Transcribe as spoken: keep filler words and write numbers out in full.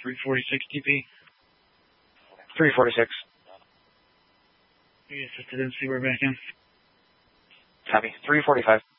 three forty-six T P. three forty-six. We assisted in, see we're back in. Copy. three forty-five.